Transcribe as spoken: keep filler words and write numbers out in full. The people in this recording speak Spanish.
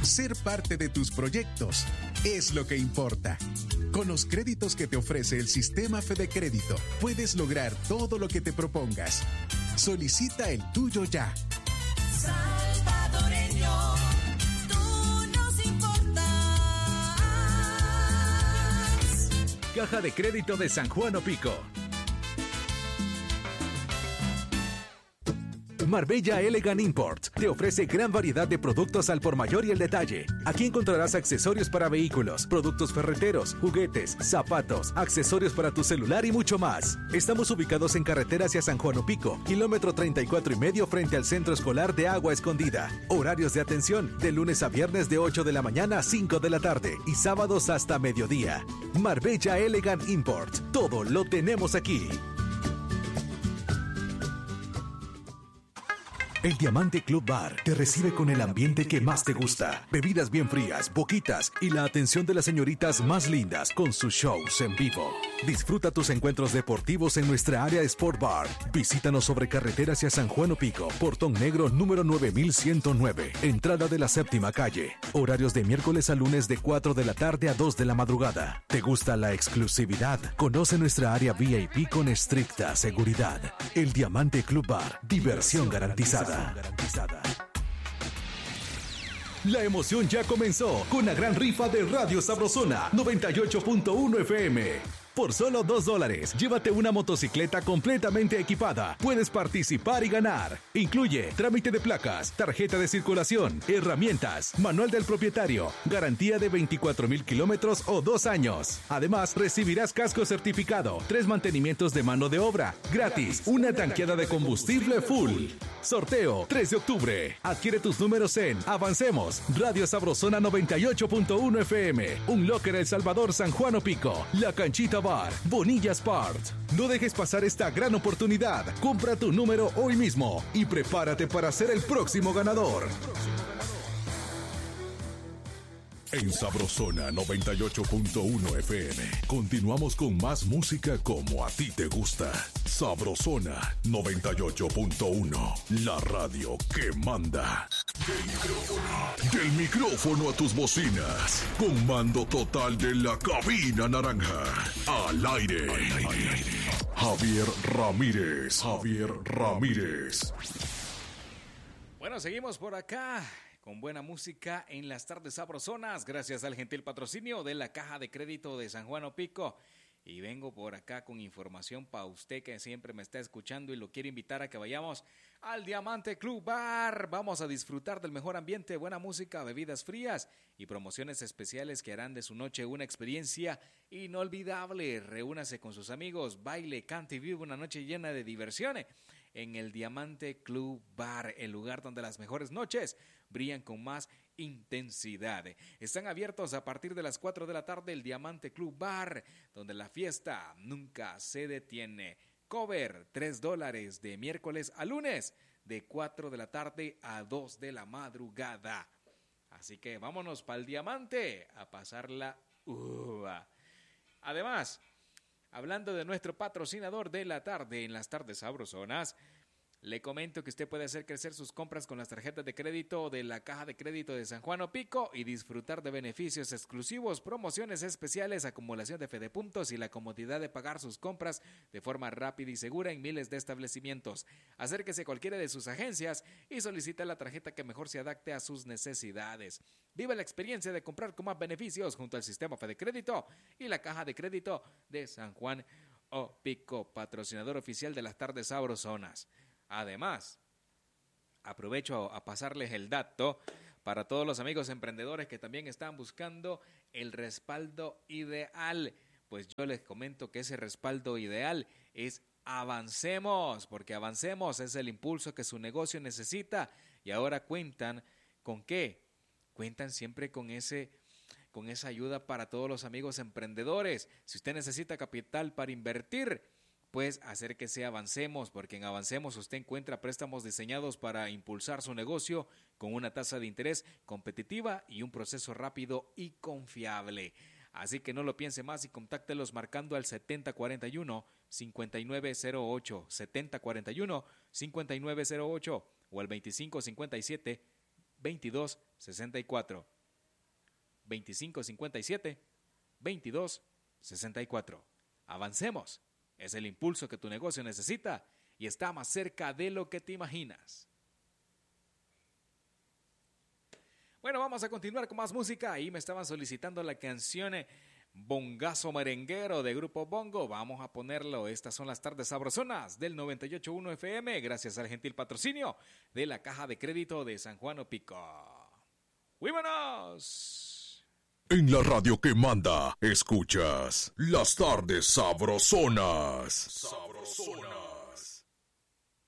ser parte de tus proyectos es lo que importa. Con los créditos que te ofrece el sistema Fede Crédito, puedes lograr todo lo que te propongas. Solicita el tuyo ya. Salvadoreño, tú nos importas. Caja de Crédito de San Juan Opico. Marbella Elegant Imports te ofrece gran variedad de productos al por mayor y el detalle. Aquí encontrarás accesorios para vehículos, productos ferreteros, juguetes, zapatos, accesorios para tu celular y mucho más. Estamos ubicados en carretera hacia San Juan Opico, kilómetro treinta y cuatro y medio frente al Centro Escolar de Agua Escondida. Horarios de atención de lunes a viernes de ocho de la mañana a cinco de la tarde y sábados hasta mediodía. Marbella Elegant Imports, todo lo tenemos aquí. El Diamante Club Bar te recibe con el ambiente que más te gusta. Bebidas bien frías, boquitas y la atención de las señoritas más lindas con sus shows en vivo. Disfruta tus encuentros deportivos en nuestra área Sport Bar. Visítanos sobre carretera hacia San Juan Opico, Portón Negro número nueve mil ciento nueve, entrada de la séptima calle. Horarios de miércoles a lunes de cuatro de la tarde a dos de la madrugada. ¿Te gusta la exclusividad? Conoce nuestra área V I P con estricta seguridad. El Diamante Club Bar, diversión garantizada. garantizada. La emoción ya comenzó con la gran rifa de Radio Sabrosona noventa y ocho punto uno F M. Por solo dos dólares, llévate una motocicleta completamente equipada. Puedes participar y ganar. Incluye trámite de placas, tarjeta de circulación, herramientas, manual del propietario, garantía de veinticuatro mil kilómetros o dos años. Además, recibirás casco certificado, tres mantenimientos de mano de obra, gratis, una tanqueada de combustible full. Sorteo tres de octubre. Adquiere tus números en Avancemos, Radio Sabrosona noventa y ocho punto uno F M, Un Locker El Salvador, San Juan Opico, La Canchita Bar, Bonilla Sport. No dejes pasar esta gran oportunidad. Compra tu número hoy mismo y prepárate para ser el próximo ganador. En Sabrosona noventa y ocho punto uno F M continuamos con más música como a ti te gusta. Sabrosona noventa y ocho punto uno, la radio que manda. Del micrófono, del micrófono a tus bocinas, con mando total de la cabina naranja. Al aire, al aire. Javier Ramírez, Javier Ramírez. Bueno, seguimos por acá con buena música en las tardes sabrosonas, gracias al gentil patrocinio de la Caja de Crédito de San Juan Opico. Y vengo por acá con información para usted que siempre me está escuchando y lo quiero invitar a que vayamos al Diamante Club Bar. Vamos a disfrutar del mejor ambiente, buena música, bebidas frías y promociones especiales que harán de su noche una experiencia inolvidable. Reúnase con sus amigos, baile, cante y vive una noche llena de diversiones en el Diamante Club Bar, el lugar donde las mejores noches brillan con más intensidad. Están abiertos a partir de las cuatro de la tarde el Diamante Club Bar, donde la fiesta nunca se detiene. Cover, tres dólares de miércoles a lunes, de cuatro de la tarde a dos de la madrugada. Así que vámonos para el Diamante a pasarla uva. Además, hablando de nuestro patrocinador de la tarde en las tardes sabrosonas, le comento que usted puede hacer crecer sus compras con las tarjetas de crédito de la Caja de Crédito de San Juan Opico y disfrutar de beneficios exclusivos, promociones especiales, acumulación de Fedepuntos y la comodidad de pagar sus compras de forma rápida y segura en miles de establecimientos. Acérquese a cualquiera de sus agencias y solicite la tarjeta que mejor se adapte a sus necesidades. Viva la experiencia de comprar con más beneficios junto al sistema Fede Crédito y la Caja de Crédito de San Juan Opico, patrocinador oficial de las tardes sabrosonas. Además, aprovecho a pasarles el dato para todos los amigos emprendedores que también están buscando el respaldo ideal. Pues yo les comento que ese respaldo ideal es Avancemos, porque Avancemos es el impulso que su negocio necesita y ahora cuentan ¿con qué? Cuentan siempre con ese con esa ayuda para todos los amigos emprendedores. Si usted necesita capital para invertir, pues hacer que sea Avancemos, porque en Avancemos usted encuentra préstamos diseñados para impulsar su negocio con una tasa de interés competitiva y un proceso rápido y confiable. Así que no lo piense más y contáctelos marcando al setenta cuarenta y uno, cincuenta y nueve cero ocho, setenta cuarenta y uno, cincuenta y nueve cero ocho o al veinticinco cincuenta y siete, veintidós sesenta y cuatro. veinticinco cincuenta y siete, veintidós sesenta y cuatro. Avancemos. Es el impulso que tu negocio necesita y está más cerca de lo que te imaginas. Bueno, vamos a continuar con más música. Ahí me estaban solicitando la canción Bongazo Merenguero de Grupo Bongo. Vamos a ponerlo. Estas son las tardes sabrosonas del noventa y ocho punto uno F M, gracias al gentil patrocinio de la Caja de Crédito de San Juan Opico. ¡Vámonos! En la radio que manda, escuchas las tardes sabrosonas. Sabrosona.